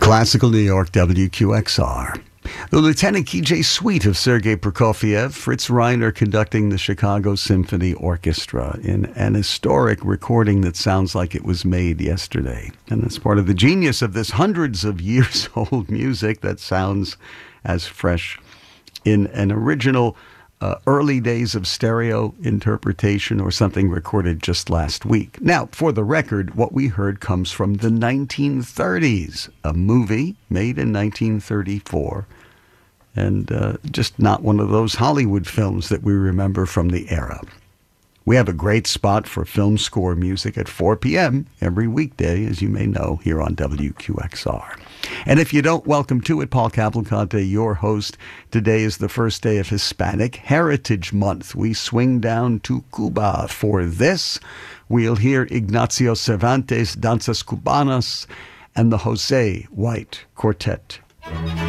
Classical New York, WQXR. The Lieutenant KJ Suite of Sergei Prokofiev, Fritz Reiner conducting the Chicago Symphony Orchestra in an historic recording that sounds like it was made yesterday. And that's part of the genius of this hundreds of years old music that sounds as fresh in an original early days of stereo interpretation or something recorded just last week. Now, for the record, what we heard comes from the 1930s, a movie made in 1934, and just not one of those Hollywood films that we remember from the era. We have a great spot for film score music at 4 p.m. every weekday, as you may know, here on WQXR. And if you don't, welcome to it. Paul Cavalcante, your host. Today is the first day of Hispanic Heritage Month. We swing down to Cuba for this. We'll hear Ignacio Cervantes, Danzas Cubanas, and the Jose White Quartet.